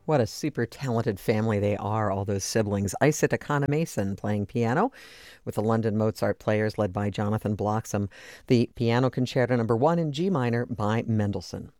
What a super talented family they are, all those siblings. Isita Kana Mason playing piano with the London Mozart Players led by Jonathan Bloxham. The Piano Concerto Number 1 in G minor by Mendelssohn.